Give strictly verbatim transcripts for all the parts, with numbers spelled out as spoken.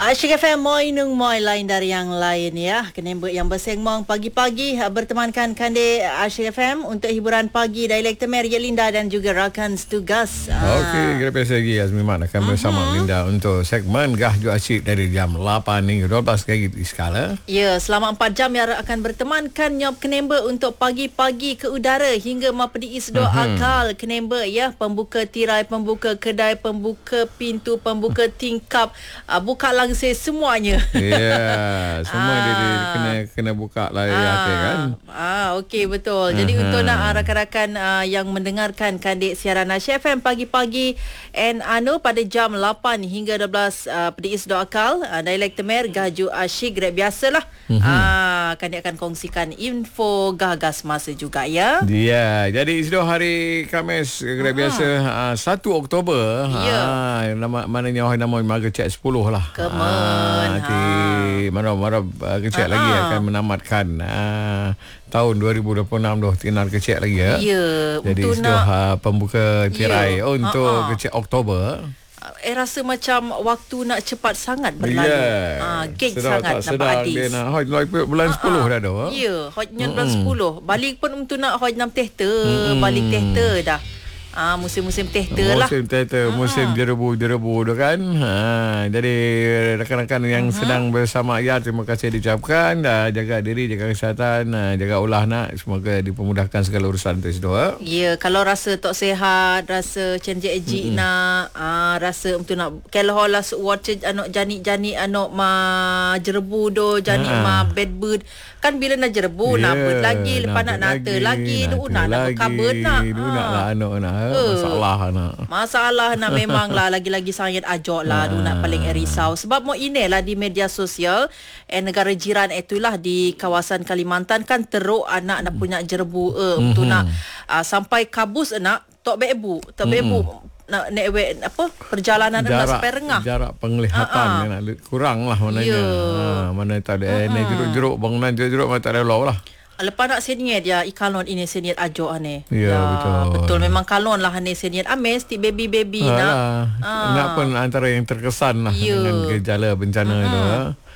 Asyik F M Moi Nung Moi, lain dari yang lain ya. Kenembek yang bersengmong pagi-pagi bertemankan Kande Asyik F M untuk hiburan pagi Dialek Temer, Yelinda dan juga rakan setugas. Okey, kita biasa lagi Azmi Mat akan bersama uh-huh. Linda untuk segmen Gah Ju Asyik dari jam lapan hingga dua belas kali di skala. Ya, selama empat jam Yara akan bertemankan Nyop Kenembek untuk pagi-pagi ke udara hingga Mapedi Isdo uh-huh. Akal Kenembek ya. Pembuka tirai, pembuka kedai, pembuka pintu, pembuka tingkap, uh, buka langsir semuanya. Ya, yeah, semua ah. dia, dia kena kena buka lah ah. ya, kan. Ah, okey betul. Jadi uh-huh. untuk nak uh, rakan-rakan uh, yang mendengarkan Kandik siaran Asyik F M pagi-pagi and anu pada jam lapan hingga dua belas uh, Pedi Isdo Akal, uh, Dialek Temer Gah Ju Asyik grab biasalah. Uh-huh. Ah, Kandik akan kongsikan info gah-gah semasa juga ya. Ya, yeah, jadi Isdo hari Khamis grab uh-huh. biasa uh, satu Oktober. Ya. Yeah. Ah, nama mananya orang nama Marga Cek sepuluh lah. Kemen. Ah, di mana-mana uh, kecil uh-huh. lagi akan menamatkan uh, tahun dua ribu dua puluh enam dah tinar kecil lagi ya. Ya, jadi sudah nak... uh, pembuka tirai yeah. oh, untuk uh-huh. kecil Oktober. Eh rasa macam waktu nak cepat sangat berlalu. Yeah. Ah, gig sedar, sangat nampak hadis. Dia nak hoj bulan sepuluh dah dah. Ya, yeah, hojnya bulan sepuluh. Balik pun untuk nak hoj enam tehta, mm-hmm. balik tehta dah. Ah, musim-musim tehta lah. Musim tehta, musim jerebu-jerebu tu kan. Ha, jadi rakan-rakan yang uh-huh. sedang bersama ya, terima kasih diucapkan. Dah jaga diri, jaga kesihatan, jaga ulah nak. Semoga dipermudahkan segala urusan tu sedua. Ya, kalau rasa tak sihat, rasa cenjek ejik mm-hmm. nak, ah, rasa untuk nak kalau lah water anak janik-janik anak ma jerebu do, janik uh-huh. ma bedbird. Kan bila nak jerebu yeah, nak bed lagi, lepas nak nata lagi, tu nak nak kabur nak. Tu nak lah anak nak. Masalah nak. Masalah nak memanglah lagi-lagi sangat ajak lah ha. Nak paling risau. Sebab mau inilah di media sosial eh, negara jiran itulah di kawasan Kalimantan kan teruk anak nak punya jerebu eh, mm-hmm. untuk nak uh, sampai kabus nak tok bebu, tok bebu mm-hmm. nak naik apa perjalanan jarak, nak sampai rengah. Jarak penglihatan uh-huh. nak kurang lah maknanya. Yeah. Ha, mana tak ada uh-huh. jeruk-jeruk bangunan jeruk-jeruk mana tak ada law lah. Lepas nak seniat dia ikalon ini seniat ajo ane. Ya, ya betul. Betul memang kalon lah ane seniat ames ti baby baby Alah, nak. Ah. Nak pun antara yang terkesan lah ya. Dengan gejala bencana uh-huh. itu.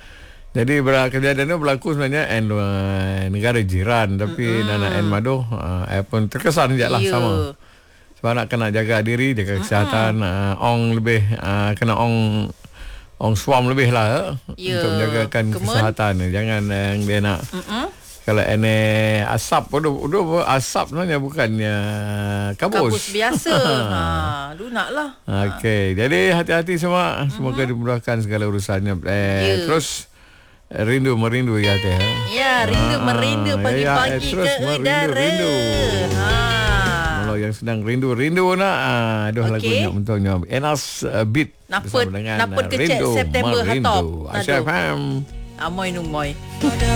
Jadi kejadian itu berlaku sebenarnya en uh, negara jiran tapi uh-huh. Nana en Mado uh, pun terkesan je lah ya. Sama. Sebab nak kena jaga diri, jaga kesihatan, uh-huh. uh, ong lebih uh, kena ong ong swam lebih lah ya. Untuk menjagakan Kemen. Kesihatan. Jangan yang uh, dia nak uh-huh. kalau ini asap, udah, udah asap sebenarnya bukannya kabus. Kabus biasa. ha, lunak lah. Okey, jadi hati-hati semua. Semoga uh-huh. dimudahkan segala urusannya. Eh, yeah. Terus rindu merindu ya teh. Ya, rindu ha, merindu pagi-pagi ya, ke udara. Rindu. Ha. Kalau yang sedang rindu, rindu nak. Aduh okay. Lagunya untungnya. Enas uh, beat bersama dengan naput kecek September hatop. Asyik faham. Amoy nung moy.